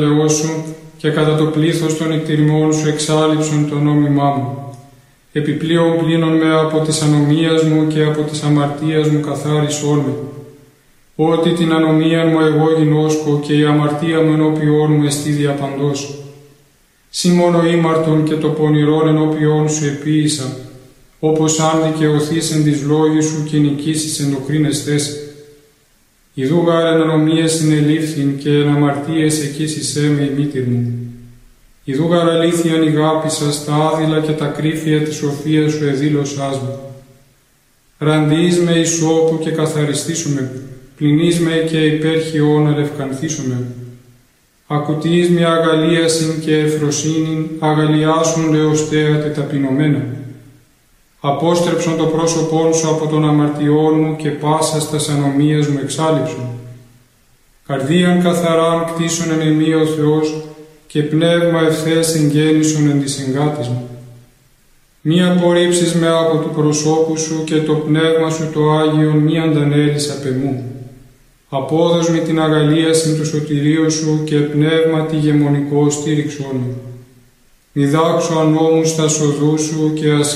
Θεό σου και κατά το πλήθος των εκτιρμών σου εξάλειψον το νόμιμά μου. Επιπλέον πλύνον με από της ανομίας μου και από της αμαρτίας μου καθάρισόν με. Ότι την ανομία μου εγώ γινώσκω και η αμαρτία μου ενώπιόν μου εστί διαπαντός. Σύ μόνο ήμαρτον και το πονηρόν ενώπιόν σου επίησα, όπως αν δικαιωθείς εν της λόγης σου και νικήσεις εν το κρίνεστές. Ιδού γάρ εν ανομίες συνελήφθην και εν αμαρτίες εκείσισέ με η μήτηρ μου. Ιδού γάρ αλήθειαν ηγάπησας τα άδειλα και τα κρύφια της σοφίας σου εδήλωσάς μου. Ραντιείς με ισόπου και καθαριστήσουμε, πλυνείς με και υπέρχιον αλευκανθήσουμε. Ακουτείς με αγαλίασιν και ευφροσύνην, αγαλιάσουν λεωστέα τεταπεινωμένα. Απόστρεψον το πρόσωπόν σου από των αμαρτιών μου και πάσας τας ανομίας μου εξάλειψον. Καρδίαν καθαράν κτίσον εν εμεί ο Θεός και πνεύμα ευθές εγγέννησον εν της εγκάτης μου. Μη απορρίψεις με από του προσώπου σου και το πνεύμα σου το Άγιον μη αντανέλεις απ' εμού. Απόδος με την αγαλίαση του σωτηρίου σου και πνεύματι γεμονικό στήριξόν μου. Μη δάξω ανώμους στα σοδού σου και